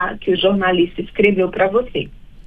que o jornalista escreveu para você.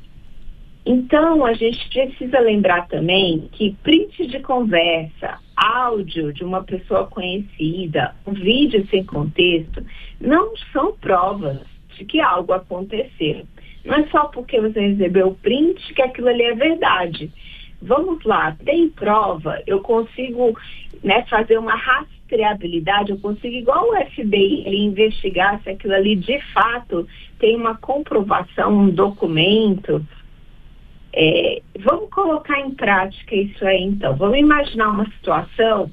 Então, a gente precisa lembrar também que print de conversa, áudio de uma pessoa conhecida, um vídeo sem contexto, não são provas de que algo aconteceu. Não é só porque você recebeu o print que aquilo ali é verdade. Vamos lá, tem prova, eu consigo, né, fazer uma rastreabilidade, eu consigo, igual o FBI, investigar se aquilo ali de fato tem uma comprovação, um documento. Vamos colocar em prática isso aí, então. Vamos imaginar uma situação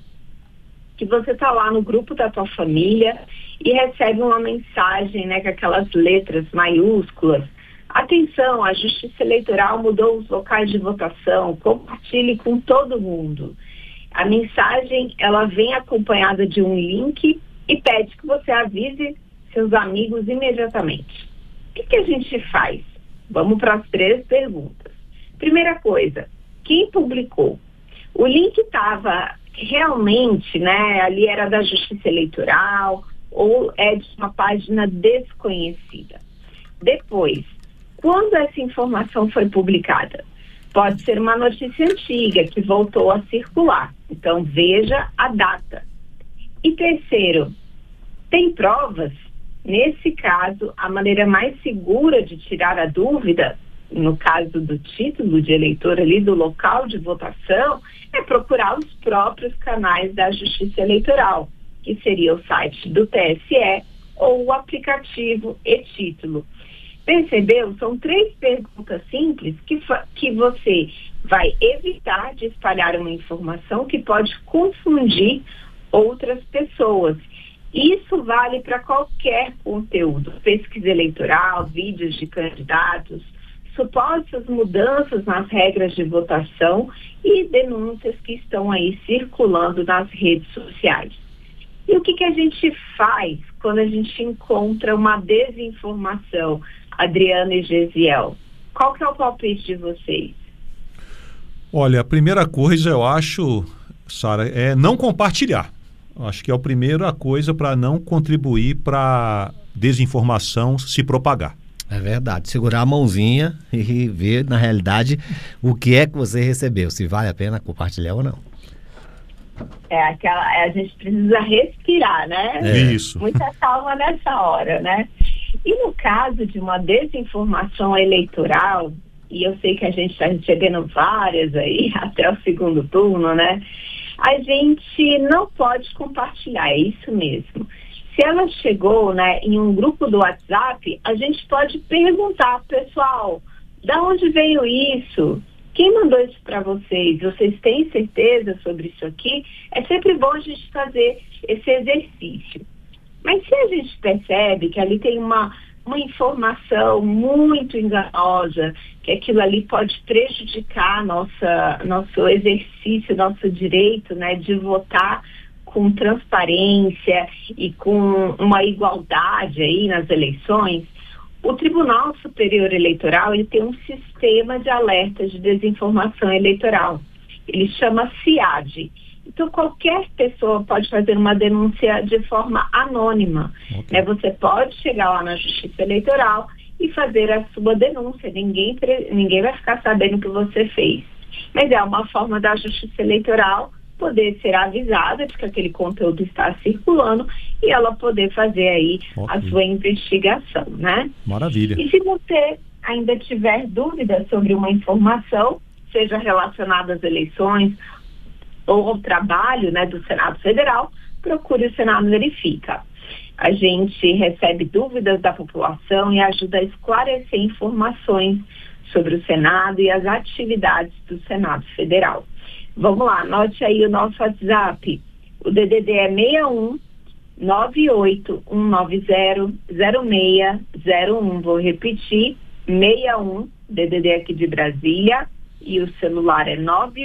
que você está lá no grupo da tua família e recebe uma mensagem, né, com aquelas letras maiúsculas. Atenção, a Justiça Eleitoral mudou os locais de votação, compartilhe com todo mundo. A mensagem, ela vem acompanhada de um link e pede que você avise seus amigos imediatamente. O que a gente faz? Vamos para as 3 perguntas. Primeira coisa, quem publicou? O link estava realmente, né, ali era da Justiça Eleitoral ou é de uma página desconhecida? Depois, quando essa informação foi publicada? Pode ser uma notícia antiga que voltou a circular. Então, veja a data. E terceiro, tem provas? Nesse caso, a maneira mais segura de tirar a dúvida, no caso do título de eleitor ali, do local de votação, é procurar os próprios canais da Justiça Eleitoral, que seria o site do TSE ou o aplicativo e-título. Percebeu? São 3 perguntas simples que você vai evitar de espalhar uma informação que pode confundir outras pessoas. Isso vale para qualquer conteúdo, pesquisa eleitoral, vídeos de candidatos, supostas mudanças nas regras de votação e denúncias que estão aí circulando nas redes sociais. E o que a gente faz quando a gente encontra uma desinformação, Adriano e Gesiel? Qual que é o palpite de vocês? Olha, a primeira coisa eu acho, Sara, é não compartilhar. Acho que é a primeira coisa para não contribuir para desinformação se propagar. É verdade, segurar a mãozinha e ver na realidade o que é que você recebeu, se vale a pena compartilhar ou não. A gente precisa respirar, né? Isso. Muita calma nessa hora, né? E no caso de uma desinformação eleitoral, e eu sei que a gente está recebendo várias aí até o segundo turno, né? A gente não pode compartilhar, é isso mesmo. Se ela chegou, né, em um grupo do WhatsApp, a gente pode perguntar, pessoal, da onde veio isso? Quem mandou isso para vocês? Vocês têm certeza sobre isso aqui? É sempre bom a gente fazer esse exercício. Mas se a gente percebe que ali tem uma informação muito enganosa, que aquilo ali pode prejudicar nosso exercício, nosso direito, né, de votar com transparência e com uma igualdade aí nas eleições, o Tribunal Superior Eleitoral ele tem um sistema de alerta de desinformação eleitoral. Ele chama CIAD. Então, qualquer pessoa pode fazer uma denúncia de forma anônima. Okay. Você pode chegar lá na Justiça Eleitoral e fazer a sua denúncia. Ninguém vai ficar sabendo o que você fez. Mas é uma forma da Justiça Eleitoral poder ser avisada de que aquele conteúdo está circulando e ela poder fazer aí a sua investigação, né? Maravilha. E se você ainda tiver dúvidas sobre uma informação, seja relacionada às eleições ou ao trabalho, né, do Senado Federal, procure o Senado Verifica. A gente recebe dúvidas da população e ajuda a esclarecer informações sobre o Senado e as atividades do Senado Federal. Vamos lá, anote aí o nosso WhatsApp. O DDD é 61 981900601. Vou repetir, 61, DDD aqui de Brasília, e o celular é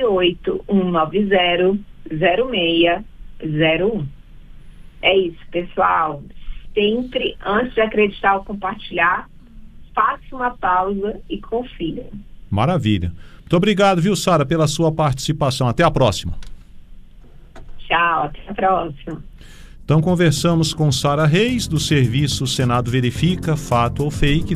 981900601. É isso, pessoal. Sempre, antes de acreditar ou compartilhar, faça uma pausa e confira. Maravilha. Muito obrigado, viu, Sara, pela sua participação. Até a próxima. Tchau, até a próxima. Então conversamos com Sara Reis, do serviço Senado Verifica, Fato ou Fake,